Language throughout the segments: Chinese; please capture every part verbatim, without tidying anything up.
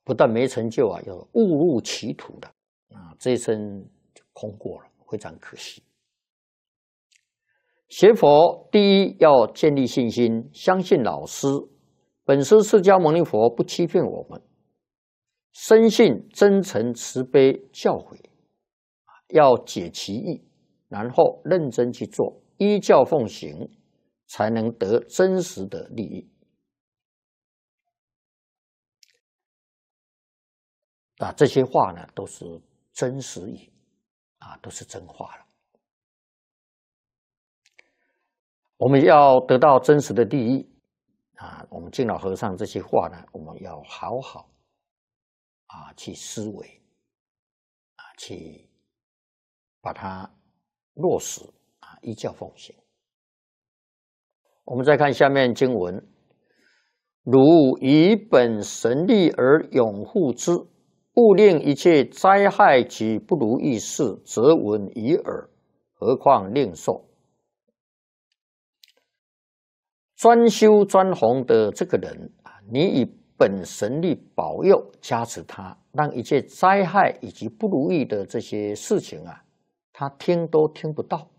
不但没成就啊，又误入歧途的啊，这一生就空过了，非常可惜。学佛第一要建立信心，相信老师。本师释迦牟尼佛不欺骗我们，深信真诚慈悲教诲，要解其意，然后认真去做，依教奉行，才能得真实的利益。啊，这些话呢，都是真实语，啊，都是真话了。我们要得到真实的利益，啊，我们敬老和尚这些话呢，我们要好好啊去思维，啊，去把它落实，啊，依教奉行。我们再看下面经文：汝以本神力而拥护之，勿令一切灾害及不如意事，则闻于耳，何况令受。专修专弘的这个人啊，你以本神力保佑加持他，让一切灾害以及不如意的这些事情啊，他听都听不到，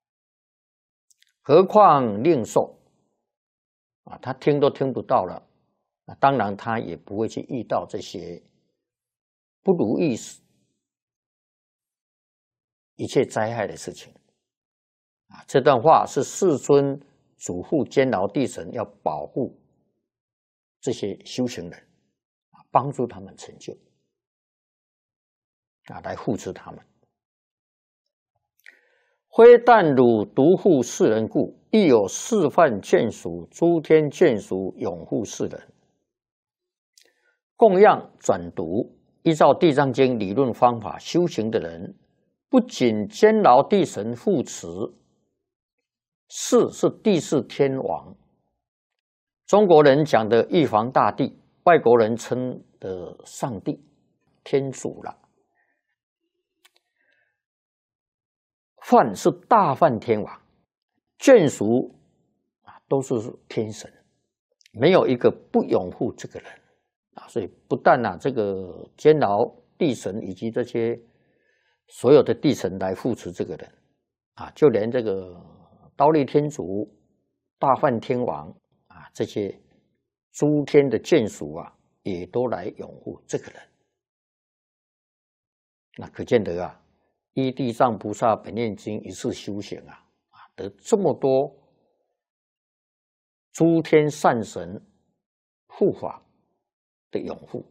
何况令受啊，他听都听不到了，啊，当然他也不会去遇到这些不如意事、一切灾害的事情啊。这段话是世尊嘱咐监牢地神要保护这些修行人，啊，帮助他们成就，啊，来护持他们。非但汝独护世人故，亦有示范眷属、诸天眷属拥护世人，供养转读，依照地藏经理论方法修行的人，不仅监牢地神护持。四是地势天王，中国人讲的玉皇大帝，外国人称的上帝、天主了。梵是大梵天王，眷属啊都是天神，没有一个不拥护这个人啊。所以不但啊这个监牢地神以及这些所有的地神来护持这个人啊，就连这个忉利天主、大梵天王啊，这些诸天的眷属啊，也都来拥护这个人。那可见得啊，依地藏菩萨本愿经一次修行啊，啊，得这么多诸天善神护法的拥护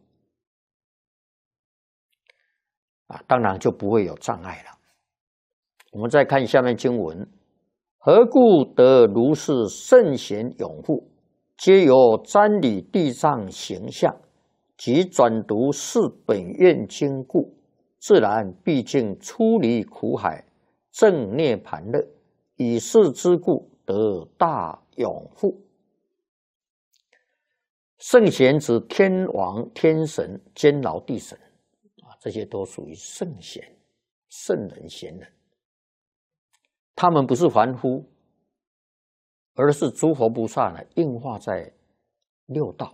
啊，当然就不会有障碍了。我们再看下面经文。何故得如是圣贤拥护？皆由瞻礼地藏形象，及转读是本愿经故，自然毕竟出离苦海，正涅盘乐。以是之故，得大拥护。圣贤指天王、天神、监牢地神啊，这些都属于圣贤、圣人、贤人。他们不是凡夫，而是诸佛菩萨呢，应化在六道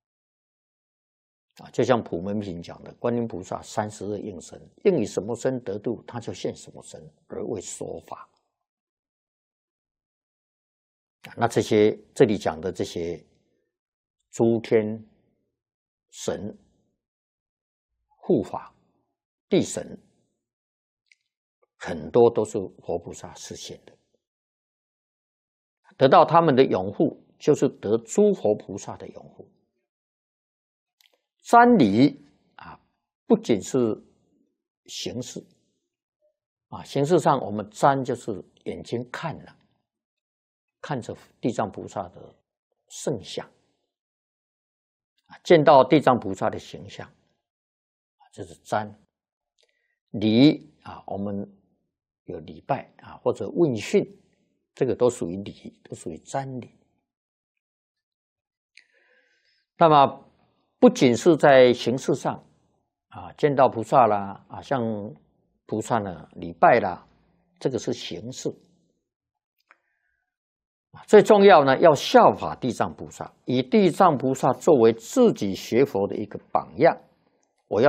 啊。就像普门品讲的，观音菩萨三十二应身，应以什么身得度，他就现什么身而为说法。那这些这里讲的这些诸天神护法、地神，很多都是佛菩萨示现的。得到他们的拥护，就是得诸佛菩萨的拥护。瞻礼啊，不仅是形式啊，形式上我们瞻就是眼睛看了，看着地藏菩萨的圣像啊，见到地藏菩萨的形象啊，这是瞻。礼啊，我们有礼拜啊，或者问讯，这个都属于礼，都属于瞻礼。那么不仅是在形式上啊，见到菩萨啦啊，向菩萨呢礼拜啦，这个是形式最重要呢，要效法地藏菩萨，以地藏菩萨作为自己学佛的一个榜样。